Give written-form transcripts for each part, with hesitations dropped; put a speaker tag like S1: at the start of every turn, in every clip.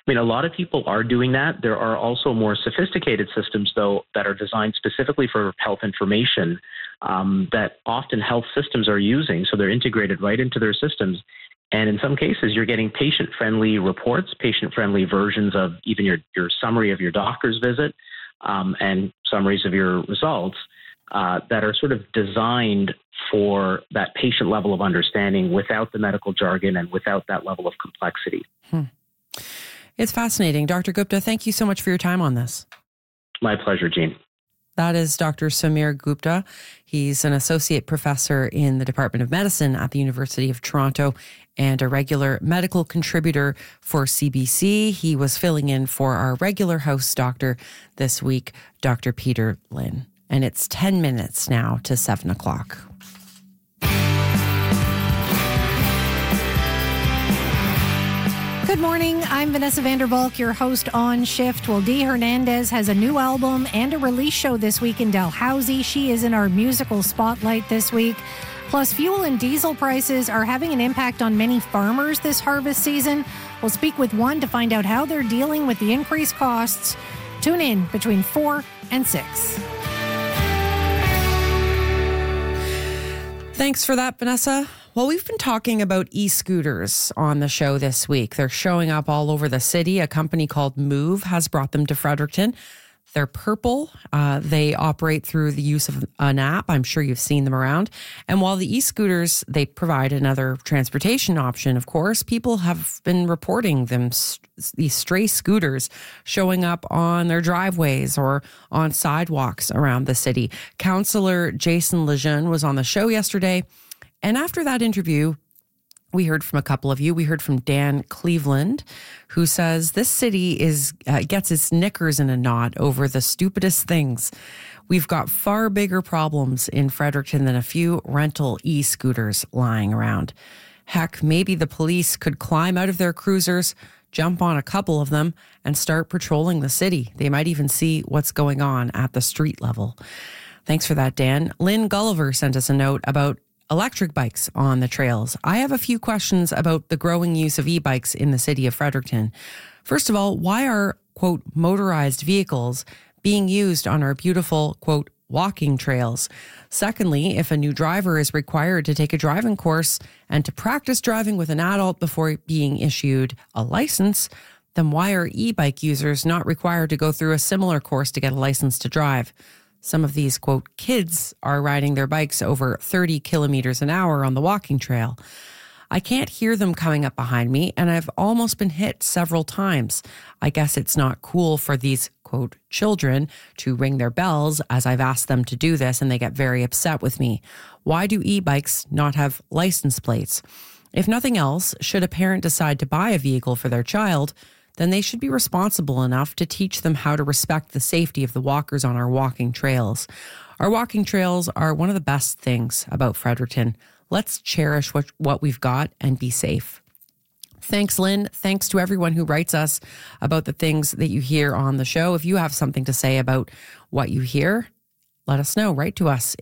S1: I mean, a lot of people are doing that. There are also more sophisticated systems, though, that are designed specifically for health information that often health systems are using. So they're integrated right into their systems. And in some cases, you're getting patient-friendly reports, patient-friendly versions of even your summary of your doctor's visit and summaries of your results that are sort of designed for that patient level of understanding without the medical jargon and without that level of complexity.
S2: It's fascinating. Dr. Gupta, thank you so much for your time on this.
S1: My pleasure, Jean.
S2: That is Dr. Samir Gupta. He's an associate professor in the Department of Medicine at the University of Toronto and a regular medical contributor for CBC. He was filling in for our regular house doctor this week, Dr. Peter Lynn. And it's 10 minutes now to 7 o'clock.
S3: Good morning. I'm Vanessa Vanderbalk, your host on Shift. Well, Dee Hernandez has a new album and a release show this week in Dalhousie. She is in our musical spotlight this week. Plus, fuel and diesel prices are having an impact on many farmers this harvest season. We'll speak with one to find out how they're dealing with the increased costs. Tune in between 4 and 6.
S2: Thanks for that, Vanessa. Well, we've been talking about e-scooters on the show this week. They're showing up all over the city. A company called Move has brought them to Fredericton. They're purple. They operate through the use of an app. I'm sure you've seen them around. And while the e-scooters, they provide another transportation option, of course, people have been reporting them, these stray scooters showing up on their driveways or on sidewalks around the city. Councillor Jason Lejeune was on the show yesterday. And after that interview, we heard from a couple of you. We heard from Dan Cleveland, who says this city gets its knickers in a knot over the stupidest things. We've got far bigger problems in Fredericton than a few rental e-scooters lying around. Heck, maybe the police could climb out of their cruisers, jump on a couple of them, and start patrolling the city. They might even see what's going on at the street level. Thanks for that, Dan. Lynn Gulliver sent us a note about electric bikes on the trails. I have a few questions about the growing use of e-bikes in the city of Fredericton. First of all, why are, quote, motorized vehicles being used on our beautiful, quote, walking trails? Secondly, if a new driver is required to take a driving course and to practice driving with an adult before being issued a license, then why are e-bike users not required to go through a similar course to get a license to drive? Some of these, quote, kids are riding their bikes over 30 kilometers an hour on the walking trail. I can't hear them coming up behind me, and I've almost been hit several times. I guess it's not cool for these, quote, children to ring their bells as I've asked them to do this, and they get very upset with me. Why do e-bikes not have license plates? If nothing else, should a parent decide to buy a vehicle for their child, then they should be responsible enough to teach them how to respect the safety of the walkers on our walking trails. Our walking trails are one of the best things about Fredericton. Let's cherish what we've got and be safe. Thanks, Lynn. Thanks to everyone who writes us about the things that you hear on the show. If you have something to say about what you hear, let us know. Write to us,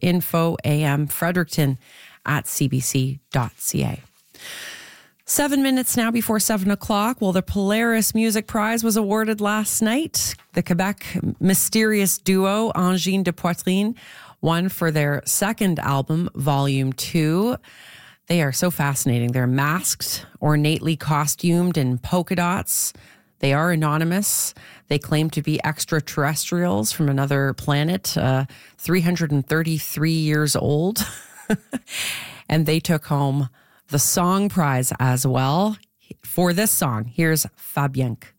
S2: info.amfredericton@cbc.ca. 7 minutes now before 7 o'clock. Well, the Polaris Music Prize was awarded last night. The Quebec mysterious duo Angine de Poitrine won for their second album, Volume 2. They are so fascinating. They're masked, ornately costumed in polka dots. They are anonymous. They claim to be extraterrestrials from another planet, 333 years old. And they took home the song prize as well for this song. Here's Fabienque.